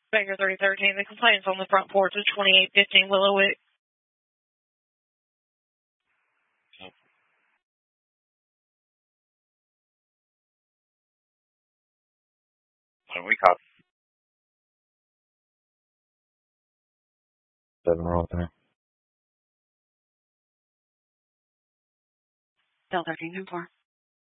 Baker 3013, the complaint's on the front porch of 2815 Willowwick. We caught 7 roll there. Del 13 and 4.